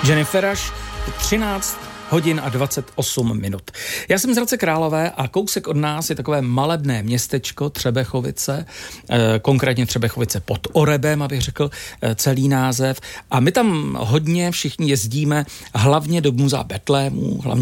Jennifer Rush, 13 hodin a 28 minut. Já jsem z Hradce Králové a kousek od nás je takové malebné městečko Třebechovice, konkrétně Třebechovice pod Orebem, abych řekl celý název. A my tam hodně všichni jezdíme, hlavně do muzea Betlému, hlavně